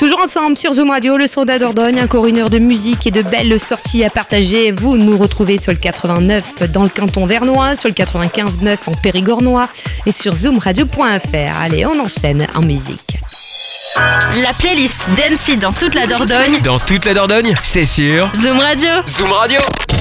Toujours ensemble sur Zoom Radio, le son de la Dordogne, encore une heure de musique et de belles sorties à partager. Vous nous retrouvez sur le 89 dans le canton vernois, sur le 95.9 en Périgord-Noir et sur zoomradio.fr. Allez, on enchaîne en musique. La playlist Dancey dans toute la Dordogne. Dans toute la Dordogne, c'est sûr. Zoom Radio. Zoom Radio.